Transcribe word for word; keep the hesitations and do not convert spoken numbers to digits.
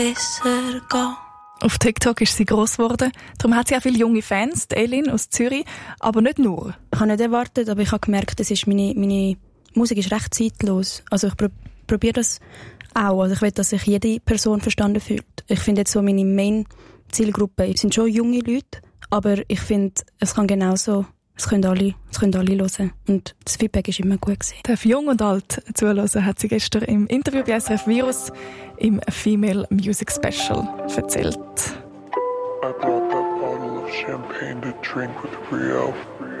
besser gehen. Auf TikTok ist sie gross geworden. Darum hat sie auch viele junge Fans, die Elin aus Zürich, aber nicht nur. Ich habe nicht erwartet, aber ich habe gemerkt, das ist meine, meine Musik ist recht zeitlos. Also ich pr- probiere das auch. Also ich will, dass sich jede Person verstanden fühlt. Ich finde jetzt so meine Main-Zielgruppe sind schon junge Leute, aber ich finde, es kann genauso, es können alle, es können alle hören. Und das Feedback ist immer gut gewesen. Darf jung und alt zuhören, hat sie gestern im Interview bei S R F Virus im Female Music Special erzählt. I brought that bottle of champagne to drink with Rio.